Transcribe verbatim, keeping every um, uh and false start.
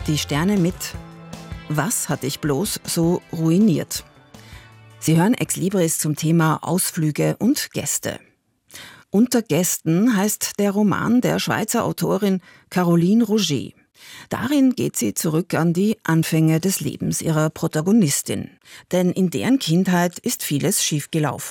Die Sterne mit »Was hat dich bloß so ruiniert?« Sie hören Ex Libris zum Thema Ausflüge und Gäste. Unter Gästen heißt der Roman der Schweizer Autorin Caroline Rouget. Darin geht sie zurück an die Anfänge des Lebens ihrer Protagonistin. Denn in deren Kindheit ist vieles schiefgelaufen.